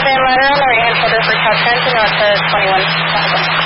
van ladder on the right-hand shoulder for Cal 10 to north to 21,000.